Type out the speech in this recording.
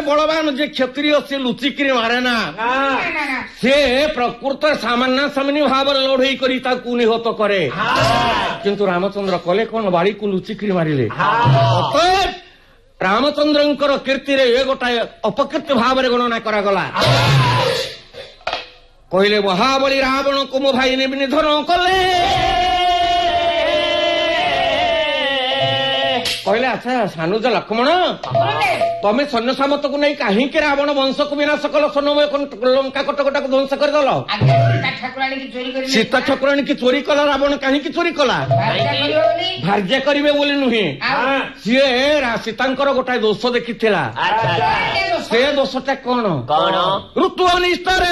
बलवान जे क्षत्रिय से लुचिकी मारे ना से प्रकृत सामान्य सामान्य भाव लड़ई कर निहत करे किंतु रामचंद्र कले कौन बाड़ी को लुचिकी मारे रामचंद्र कीर्ति ये गोटाए अपकृत भाव गणना करागला कहले महाबली रावण को मो भाई निधन कले कहले अच्छा सानुज लक्ष्मण तमें सैन्य सामत को नहीं कहीं रावण वंश को विनाश कल सोनमय लंका कटकटा को ध्वंस करदेल सीता ठाकुराणी की चोरी कला रावण कहीं चोरी कला भार्य करेंगे बोली नुहे सीए सीतांकर गोटाए दोष देखी से दोषटा कौन ऋतु अनिष्ट